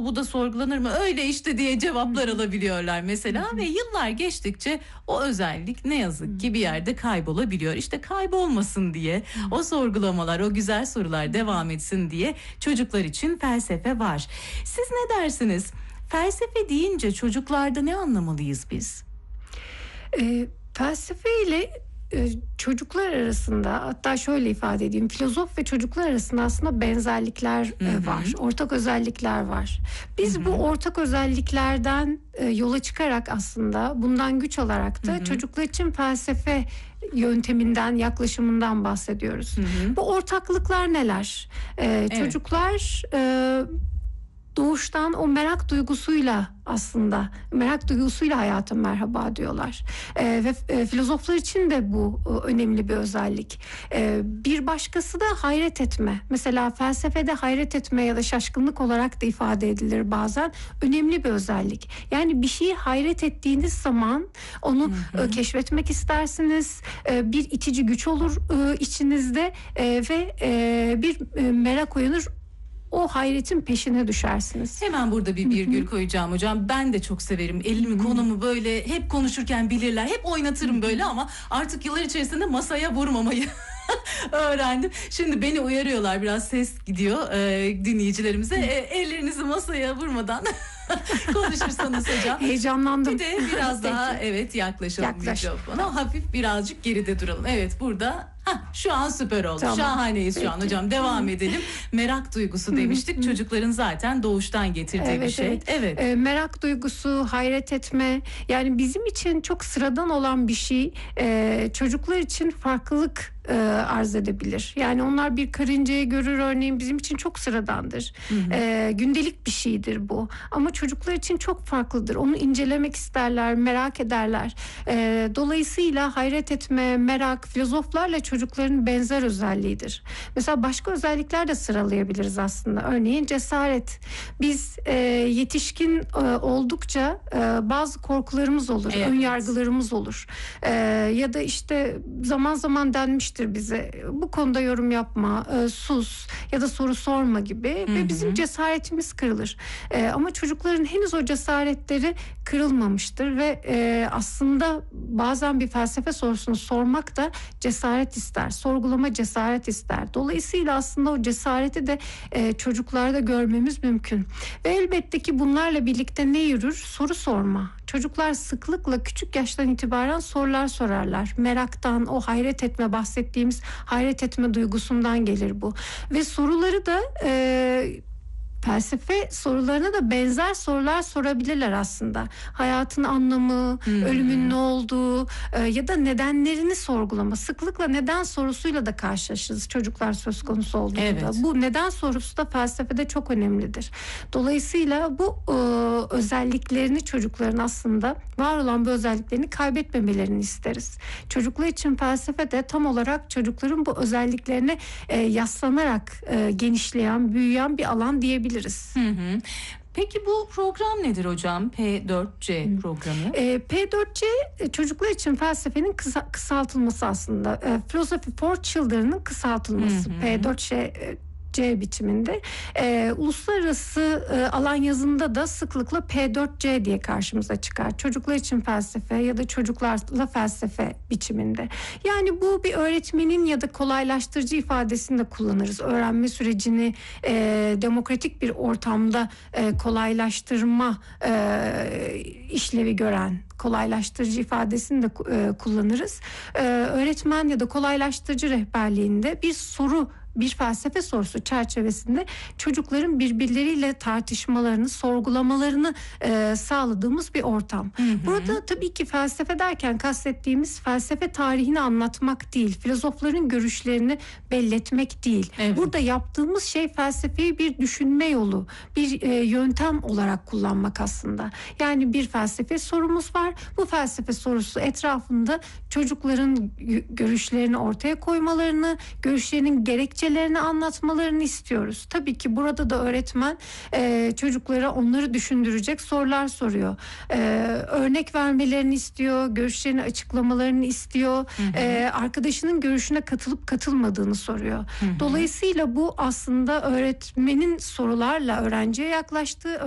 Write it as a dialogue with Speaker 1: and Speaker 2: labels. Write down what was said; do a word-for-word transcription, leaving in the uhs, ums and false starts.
Speaker 1: bu da sorgulanır mı? Öyle işte diye cevaplar alabiliyorlar mesela ve yıllar geçtikçe o özellik ne yazık ki bir yerde kaybolabiliyor. İşte kaybolmasın diye o sorgulamalar, o güzel sorular devam etsin diye çocuklar için felsefe var. Siz ne dersiniz? Felsefe deyince çocuklarda ne anlamalıyız biz?
Speaker 2: E, felsefe ile e, çocuklar arasında, hatta şöyle ifade edeyim, filozof ve çocuklar arasında aslında benzerlikler e, var, ortak özellikler var. Biz hı hı. bu ortak özelliklerden e, yola çıkarak aslında bundan güç alarak da hı hı. çocuklar için felsefe yönteminden, yaklaşımından bahsediyoruz. Hı hı. Bu ortaklıklar neler? E, evet. Çocuklar e, doğuştan o merak duygusuyla aslında merak duygusuyla hayata merhaba diyorlar. Ee, ve e, filozoflar için de bu e, önemli bir özellik. Ee, bir başkası da hayret etme. Mesela felsefede hayret etme ya da şaşkınlık olarak da ifade edilir bazen. Önemli bir özellik. Yani bir şeyi hayret ettiğiniz zaman onu hı hı. E, keşfetmek istersiniz. E, bir itici güç olur e, içinizde e, ve e, bir e, merak uyanır. O hayretin peşine düşersiniz.
Speaker 1: Hemen burada bir virgül koyacağım hocam. Ben de çok severim. Elimi konumu böyle hep konuşurken bilirler. Hep oynatırım böyle ama artık yıllar içerisinde masaya vurmamayı öğrendim. Şimdi beni uyarıyorlar, biraz ses gidiyor e, dinleyicilerimize. E, ellerinizi masaya vurmadan konuşursanız hocam.
Speaker 2: Heyecanlandım.
Speaker 1: Bir de biraz daha evet yaklaşalım
Speaker 2: Yaklaş.
Speaker 1: mikrofona. Hafif birazcık geride duralım. Evet burada hah, şu an süper oldu.
Speaker 2: Tamam.
Speaker 1: Şahaneyiz
Speaker 2: Peki.
Speaker 1: şu an hocam. Devam edelim. Merak duygusu demiştik. Çocukların zaten doğuştan getirdiği
Speaker 2: evet,
Speaker 1: bir şey.
Speaker 2: Evet.
Speaker 1: evet.
Speaker 2: E, merak duygusu, hayret etme. Yani bizim için çok sıradan olan bir şey e, çocuklar için farklılık e, arz edebilir. Yani onlar bir karıncayı görür örneğin, bizim için çok sıradandır. Hı hı. E, gündelik bir şeydir bu. Ama çocuklar için çok farklıdır. Onu incelemek isterler, merak ederler. E, dolayısıyla hayret etme, merak filozoflarla çocukların benzer özelliğidir. Mesela başka özellikler de sıralayabiliriz aslında. Örneğin cesaret. Biz e, yetişkin e, oldukça e, bazı korkularımız olur, evet. ön yargılarımız olur. E, ya da işte zaman zaman denmiştir bize, bu konuda yorum yapma, e, sus ya da soru sorma gibi hı hı. ve bizim cesaretimiz kırılır. E, ama çocukların henüz o cesaretleri kırılmamıştır ve e, aslında bazen bir felsefe sorusunu sormak da cesaret ister, sorgulama cesaret ister. Dolayısıyla aslında o cesareti de e, çocuklarda görmemiz mümkün. Ve elbette ki bunlarla birlikte ne yürür? Soru sorma. Çocuklar sıklıkla küçük yaştan itibaren sorular sorarlar. Meraktan, o hayret etme, bahsettiğimiz hayret etme duygusundan gelir bu. Ve soruları da e, felsefe sorularına da benzer sorular sorabilirler aslında. Hayatın anlamı, hmm. ölümün ne olduğu e, ya da nedenlerini sorgulama. Sıklıkla neden sorusuyla da karşılaşırız çocuklar söz konusu olduğunda. Evet. Bu neden sorusu da felsefede çok önemlidir. Dolayısıyla bu e, özelliklerini çocukların aslında var olan bu özelliklerini kaybetmemelerini isteriz. Çocuklar için felsefe de tam olarak çocukların bu özelliklerine e, yaslanarak e, genişleyen, büyüyen bir alan diyebiliriz.
Speaker 1: Hı hı. Peki bu program nedir hocam? P dört C programı.
Speaker 2: E, P dört C çocuklar için felsefenin kısa, kısaltılması aslında. E, Philosophy for Children'ın kısaltılması. Hı hı. P dört C e, C biçiminde. Ee, uluslararası e, alan yazında da sıklıkla P dört C diye karşımıza çıkar. Çocuklar için felsefe ya da çocuklarla felsefe biçiminde. Yani bu bir öğretmenin ya da kolaylaştırıcı ifadesini de kullanırız. Öğrenme sürecini e, demokratik bir ortamda e, kolaylaştırma e, işlevi gören kolaylaştırıcı ifadesini de e, kullanırız. E, öğretmen ya da kolaylaştırıcı rehberliğinde bir soru bir felsefe sorusu çerçevesinde çocukların birbirleriyle tartışmalarını, sorgulamalarını e, sağladığımız bir ortam. Hı hı. Burada tabii ki felsefe derken kastettiğimiz felsefe tarihini anlatmak değil, filozofların görüşlerini belletmek değil. Evet. Burada yaptığımız şey felsefeyi bir düşünme yolu, bir e, yöntem olarak kullanmak aslında. Yani bir felsefe sorumuz var. Bu felsefe sorusu etrafında çocukların görüşlerini ortaya koymalarını, görüşlerinin gerekçelerini anlatmalarını istiyoruz. Tabii ki burada da öğretmen e, çocuklara onları düşündürecek sorular soruyor. E, örnek vermelerini istiyor, görüşlerini açıklamalarını istiyor. Hı hı. E, arkadaşının görüşüne katılıp katılmadığını soruyor. Hı hı. Dolayısıyla bu aslında öğretmenin sorularla öğrenciye yaklaştığı